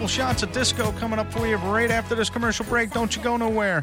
couple shots of disco coming up for you right after this commercial break. Don't you go nowhere.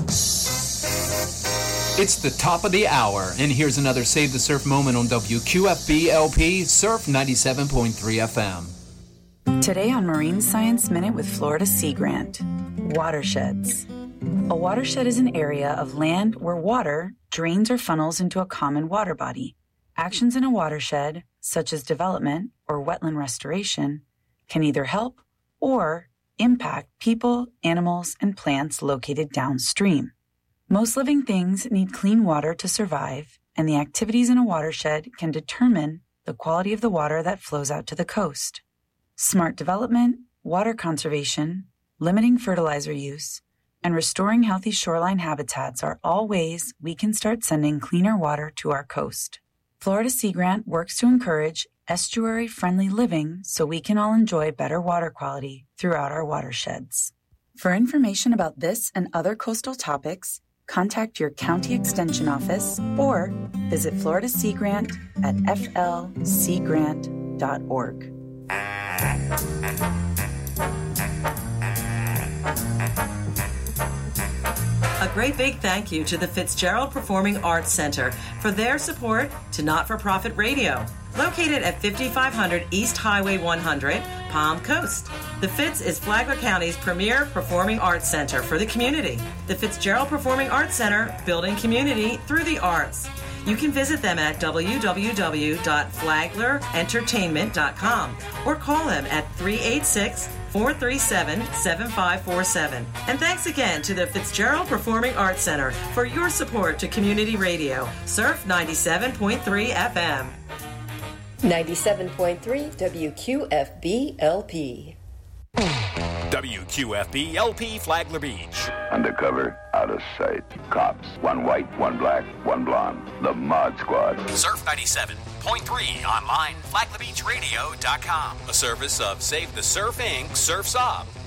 It's the top of the hour, and here's another Save the Surf moment on WQFB LP Surf 97.3 FM. Today on Marine Science Minute with Florida Sea Grant, watersheds. A watershed is an area of land where water drains or funnels into a common water body. Actions in a watershed, such as development or wetland restoration, can either help or impact people, animals, and plants located downstream. Most living things need clean water to survive, and the activities in a watershed can determine the quality of the water that flows out to the coast. Smart development, water conservation, limiting fertilizer use, and restoring healthy shoreline habitats are all ways we can start sending cleaner water to our coast. Florida Sea Grant works to encourage estuary-friendly living so we can all enjoy better water quality throughout our watersheds. For information about this and other coastal topics, contact your county extension office or visit Florida Sea Grant at flseagrant.org. A great big thank you to the Fitzgerald Performing Arts Center for their support to Not-for-Profit Radio, located at 5500 East Highway 100, Palm Coast. The Fitz is Flagler County's premier performing arts center for the community. The Fitzgerald Performing Arts Center, building community through the arts. You can visit them at www.flaglerentertainment.com or call them at 386-437-7547. And thanks again to the Fitzgerald Performing Arts Center for your support to community radio. Surf 97.3 FM. 97.3 WQFB LP. WQFB LP Flagler Beach. Undercover, out of sight. Cops. One white, one black, one blonde. The Mod Squad. Surf 97.3 online, flaglerbeachradio.com. A service of Save the Surf Inc., Surf's Up.